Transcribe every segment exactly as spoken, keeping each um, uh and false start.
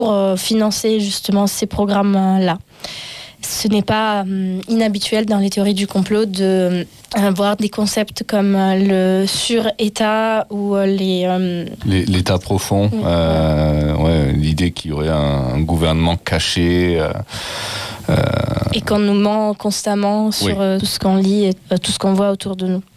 pour euh, financer justement ces programmes-là. Ce n'est pas euh, inhabituel dans les théories du complot de euh, voir des concepts comme euh, le sur-État ou euh, les, euh... les... L'État profond. Mmh. Euh, ouais, l'idée qu'il y aurait un, un gouvernement caché. Euh, euh... Et qu'on nous ment constamment sur oui. euh, tout ce qu'on lit et euh, tout ce qu'on voit autour de nous.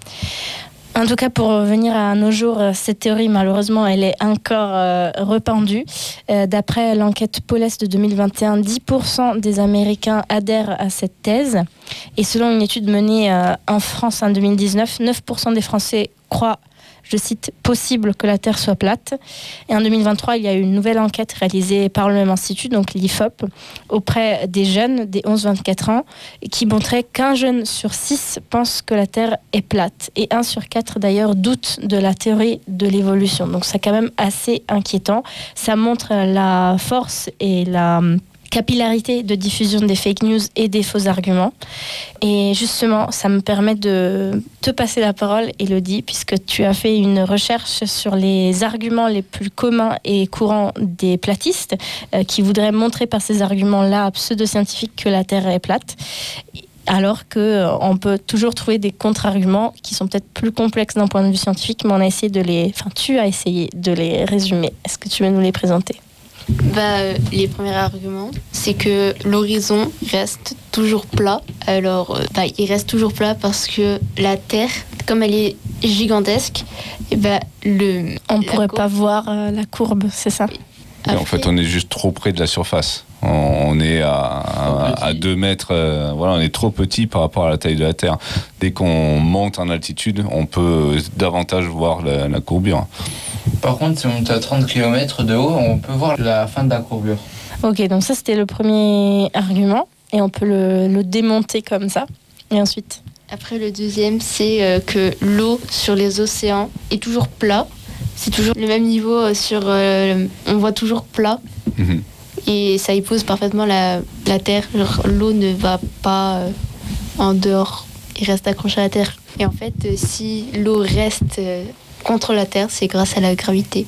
En tout cas, pour revenir à nos jours, cette théorie, malheureusement, elle est encore euh, répandue. Euh, d'après l'enquête Poles de deux mille vingt et un, dix pour cent des Américains adhèrent à cette thèse. Et selon une étude menée euh, en France en deux mille dix-neuf, neuf pour cent des Français croient, je cite, possible que la Terre soit plate. Et en deux mille vingt-trois, il y a eu une nouvelle enquête réalisée par le même institut, donc l'I F O P, auprès des jeunes des onze à vingt-quatre ans, qui montrait qu'un jeune sur six pense que la Terre est plate. Et un sur quatre, d'ailleurs, doute de la théorie de l'évolution. Donc c'est quand même assez inquiétant. Ça montre la force et la capillarité de diffusion des fake news et des faux arguments. Et justement, ça me permet de te passer la parole, Élodie, puisque tu as fait une recherche sur les arguments les plus communs et courants des platistes, euh, qui voudraient montrer par ces arguments-là pseudo-scientifiques que la Terre est plate. Alors qu'on euh, peut toujours trouver des contre-arguments qui sont peut-être plus complexes d'un point de vue scientifique, mais on a essayé de les... Enfin, tu as essayé de les résumer. Est-ce que tu veux nous les présenter ? Bah, euh, les premiers arguments, c'est que l'horizon reste toujours plat. Alors, euh, bah, il reste toujours plat parce que la Terre, comme elle est gigantesque, et bah, le, on ne pourrait courbe... pas voir euh, la courbe, c'est ça ? Après... En fait, on est juste trop près de la surface. On est à, à, à deux mètres, euh, voilà, on est trop petit par rapport à la taille de la Terre. Dès qu'on monte en altitude, on peut davantage voir la, la courbure. Par contre, si on monte à trente kilomètres de haut, on peut voir la fin de la courbure. Ok, donc ça c'était le premier argument, et on peut le, le démonter comme ça. Et ensuite ? Après, le deuxième, c'est euh, que l'eau sur les océans est toujours plat. C'est toujours le même niveau sur... Euh, on voit toujours plat. Mmh. Et ça y pose parfaitement la, la Terre. Genre, l'eau ne va pas euh, en dehors. Il reste accroché à la Terre. Et en fait, euh, si l'eau reste euh, contre la Terre, c'est grâce à la gravité.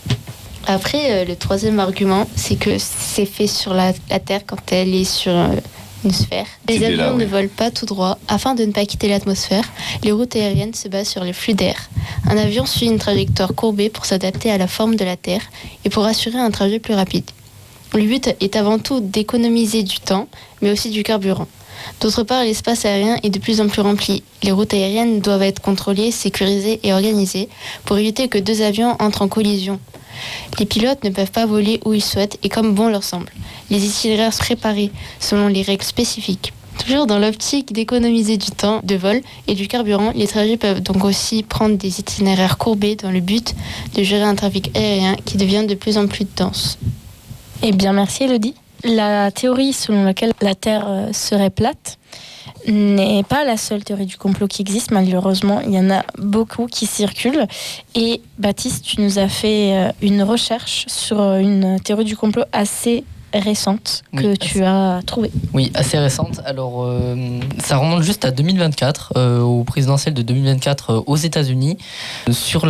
Après, euh, le troisième argument, c'est que c'est fait sur la, la Terre quand elle est sur euh, une sphère. Les avions là, oui. ne volent pas tout droit. Afin de ne pas quitter l'atmosphère, les routes aériennes se basent sur les flux d'air. Un avion suit une trajectoire courbée pour s'adapter à la forme de la Terre et pour assurer un trajet plus rapide. Le but est avant tout d'économiser du temps, mais aussi du carburant. D'autre part, l'espace aérien est de plus en plus rempli. Les routes aériennes doivent être contrôlées, sécurisées et organisées pour éviter que deux avions entrent en collision. Les pilotes ne peuvent pas voler où ils souhaitent et comme bon leur semble. Les itinéraires sont préparés selon les règles spécifiques. Toujours dans l'optique d'économiser du temps de vol et du carburant, les trajets peuvent donc aussi prendre des itinéraires courbés dans le but de gérer un trafic aérien qui devient de plus en plus dense. Eh bien, merci Élodie. La théorie selon laquelle la Terre serait plate n'est pas la seule théorie du complot qui existe, malheureusement. Il y en a beaucoup qui circulent. Et Baptiste, tu nous as fait une recherche sur une théorie du complot assez récente que oui, tu assez... as trouvée. Oui, assez récente. Alors, euh, ça remonte juste à deux mille vingt-quatre, euh, au présidentiel de deux mille vingt-quatre euh, aux États-Unis, sur la